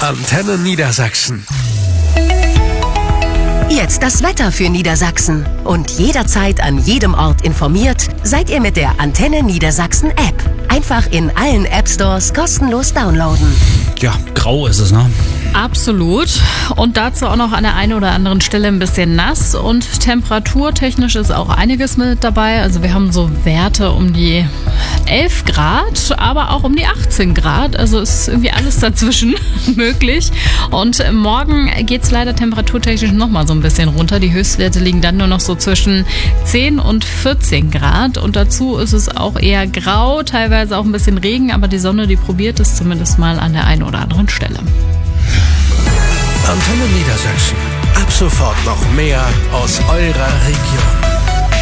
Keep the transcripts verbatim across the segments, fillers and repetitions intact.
Antenne Niedersachsen. Jetzt das Wetter für Niedersachsen. Und jederzeit an jedem Ort informiert seid ihr mit der Antenne Niedersachsen App. Einfach in allen App Stores kostenlos downloaden. Ja, grau ist es, ne? Absolut. Und dazu auch noch an der einen oder anderen Stelle ein bisschen nass. Und temperaturtechnisch ist auch einiges mit dabei. Also wir haben so Werte um die elf Grad, aber auch um die achtzehn Grad. Also es ist irgendwie alles dazwischen möglich. Und morgen geht es leider temperaturtechnisch nochmal so ein bisschen runter. Die Höchstwerte liegen dann nur noch so zwischen zehn und vierzehn Grad. Und dazu ist es auch eher grau, teilweise auch ein bisschen Regen. Aber die Sonne, die probiert es zumindest mal an der einen oder anderen Stelle. Antenne Niedersachsen. Ab sofort noch mehr aus eurer Region.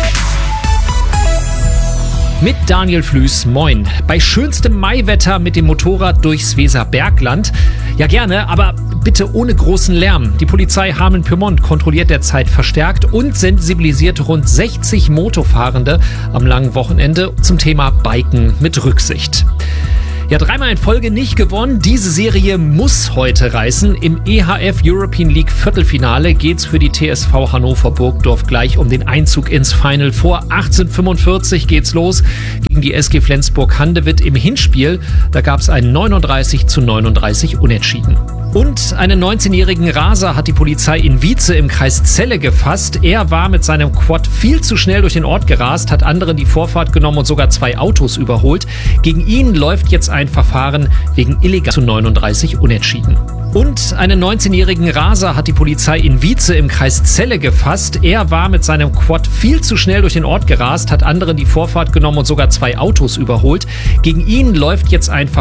Mit Daniel Flüß, moin. Bei schönstem Maiwetter mit dem Motorrad durchs Weserbergland. Ja gerne, aber bitte ohne großen Lärm. Die Polizei Hameln-Pyrmont kontrolliert derzeit verstärkt und sensibilisiert rund sechzig Motofahrende am langen Wochenende zum Thema Biken mit Rücksicht. Ja, dreimal in Folge nicht gewonnen. Diese Serie muss heute reißen. Im E H F European League Viertelfinale geht's für die T S V Hannover Burgdorf gleich um den Einzug ins Final Four. achtzehnhundertfünfundvierzig geht's los gegen die S G Flensburg-Handewitt im Hinspiel. Da gab's ein neununddreißig zu neununddreißig Unentschieden. Und einen neunzehnjährigen Raser hat die Polizei in Wietze im Kreis Celle gefasst. Er war mit seinem Quad viel zu schnell durch den Ort gerast, hat anderen die Vorfahrt genommen und sogar zwei Autos überholt. Gegen ihn läuft jetzt ein Verfahren wegen illegal zu neununddreißig Unentschieden. Und einen neunzehnjährigen Raser hat die Polizei in Wietze im Kreis Celle gefasst. Er war mit seinem Quad viel zu schnell durch den Ort gerast, hat anderen die Vorfahrt genommen und sogar zwei Autos überholt. Gegen ihn läuft jetzt ein Verfahren